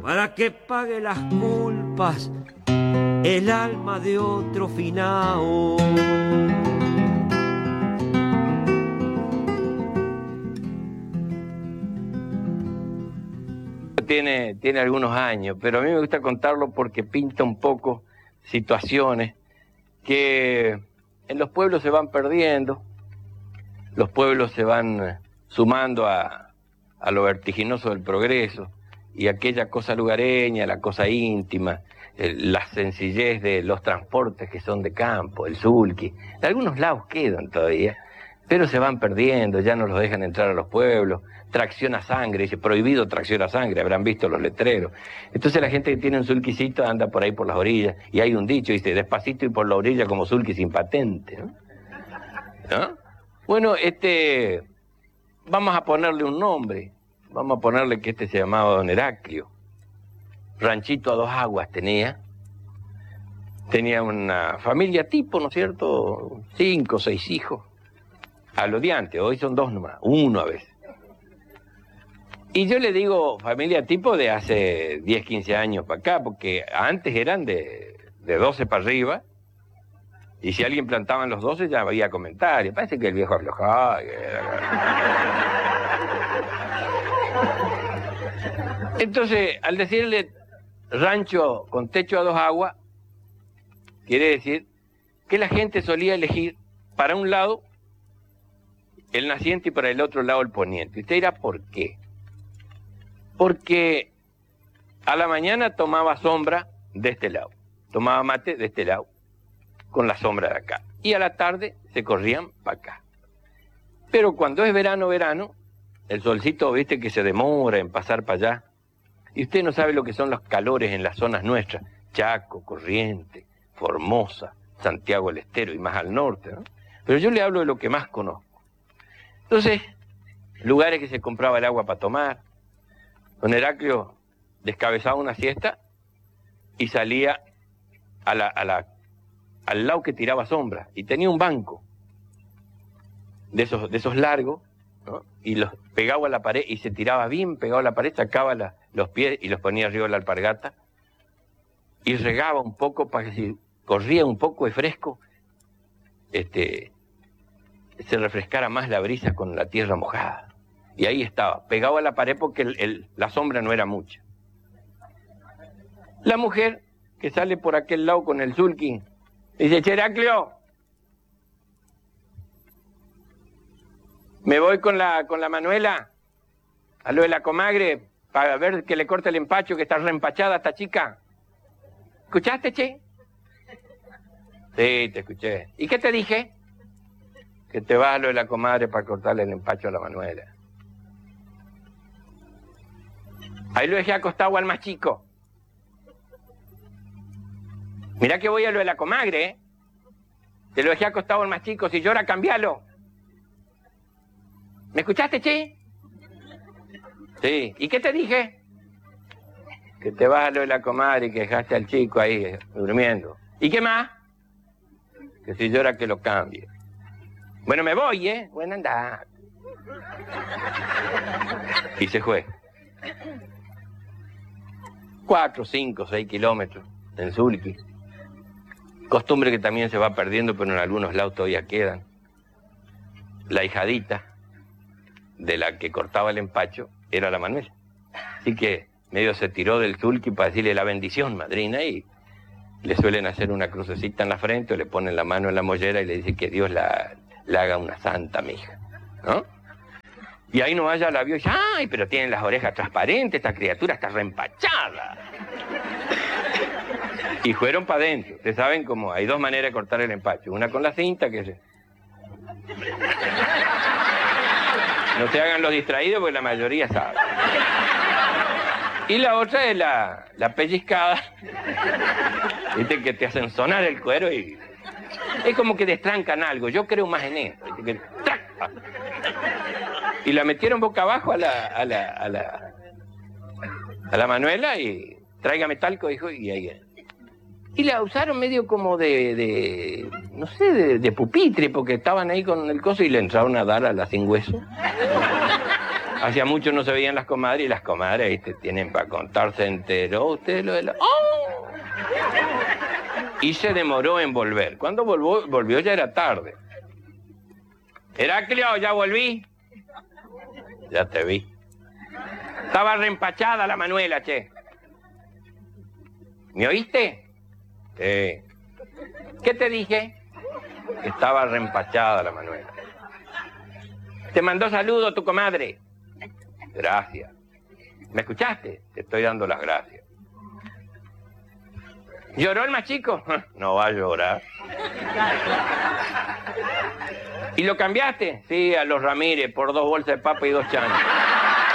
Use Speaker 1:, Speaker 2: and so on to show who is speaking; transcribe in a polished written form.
Speaker 1: para que pague las culpas el alma de otro finao.
Speaker 2: Tiene algunos años, pero a mí me gusta contarlo porque pinta un poco situaciones que en los pueblos se van perdiendo, los pueblos se van sumando a lo vertiginoso del progreso, y aquella cosa lugareña, la cosa íntima, la sencillez de los transportes que son de campo, el sulky, de algunos lados quedan todavía, pero se van perdiendo, ya no los dejan entrar a los pueblos. Tracción a sangre, dice, prohibido tracción a sangre, habrán visto los letreros. Entonces la gente que tiene un sulquicito anda por ahí por las orillas, y hay un dicho, dice, despacito y por la orilla como sulky sin patente, ¿no? ¿No? Bueno, vamos a ponerle un nombre, vamos a ponerle que se llamaba Don Heraclio. Ranchito a 2 aguas tenía una familia tipo, ¿no es cierto? 5 o 6 hijos, a lo de antes, hoy son 2 nomás, 1 a veces. Y yo le digo familia tipo de hace 10, 15 años para acá, porque antes eran de 12 para arriba, y si alguien plantaba en los 12 ya había comentarios. Parece que el viejo aflojaba. Entonces, al decirle rancho con techo a 2 aguas, quiere decir que la gente solía elegir para un lado el naciente y para el otro lado el poniente. Y usted dirá, ¿por qué? Porque a la mañana tomaba sombra de este lado, tomaba mate de este lado, con la sombra de acá. Y a la tarde se corrían para acá. Pero cuando es verano, el solcito, viste, que se demora en pasar para allá. Y usted no sabe lo que son los calores en las zonas nuestras. Chaco, Corrientes, Formosa, Santiago del Estero y más al norte, ¿no? Pero yo le hablo de lo que más conozco. Entonces, lugares que se compraba el agua para tomar. Don Heraclio descabezaba una siesta y salía al lado que tiraba sombra. Y tenía un banco de esos largos, ¿no? Y los pegaba a la pared y se tiraba bien pegado a la pared, sacaba los pies y los ponía arriba de la alpargata y regaba un poco para que si corría un poco de fresco, se refrescara más la brisa con la tierra mojada. Y ahí estaba, pegado a la pared porque la sombra no era mucha. La mujer que sale por aquel lado con el sulking, dice, Che Heraclio, me voy con la Manuela a lo de la comagre para ver que le corte el empacho, que está reempachada esta chica. ¿Escuchaste, Che? Sí, te escuché. ¿Y qué te dije? Que te vas a lo de la comadre para cortarle el empacho a la Manuela. Ahí lo dejé acostado al más chico. Mirá que voy a lo de la comagre, ¿eh? Te lo dejé acostado al más chico, si llora, cambialo. ¿Me escuchaste, Che? Sí. ¿Y qué te dije? Que te vas a lo de la comadre y que dejaste al chico ahí durmiendo. ¿Y qué más? Que si llora, que lo cambie. Bueno, me voy, ¿eh? Bueno, anda. Y se fue. 4, 5, 6 kilómetros en sulky. Costumbre que también se va perdiendo, pero en algunos lados todavía quedan. La hijadita de la que cortaba el empacho era la Manuela. Así que medio se tiró del sulky para decirle la bendición, madrina, y le suelen hacer una crucecita en la frente o le ponen la mano en la mollera y le dicen que Dios la haga una santa, mija, ¿no? Y ahí no vaya, la vio y dice, ¡ay, pero tienen las orejas transparentes, esta criatura está reempachada! Y fueron para adentro. Ustedes saben cómo hay 2 maneras de cortar el empacho. Una con la cinta, que no se hagan los distraídos porque la mayoría sabe. Y la otra es la pellizcada. Viste que te hacen sonar el cuero y es como que destrancan algo. Yo creo más en eso. ¿Viste? Que y la metieron boca abajo a la Manuela y tráigame talco, dijo, y ahí. Y la usaron medio como no sé, de pupitre, porque estaban ahí con el coso y le entraron a dar a la sin hueso. Hacía mucho no se veían las comadres y las comadres, ¿viste? Tienen para contar, se enteró usted lo de la... ¡Oh! Y se demoró en volver. Cuando volvió ya era tarde. Heraclio, ya volví. Ya te vi. Estaba reempachada la Manuela, che. ¿Me oíste? Sí. ¿Qué te dije? Estaba reempachada la Manuela. Te mandó saludo tu comadre. Gracias. ¿Me escuchaste? Te estoy dando las gracias. ¿Lloró el más chico? No va a llorar. ¿Y lo cambiaste? Sí, a los Ramírez, por 2 bolsas de papa y 2 chanes.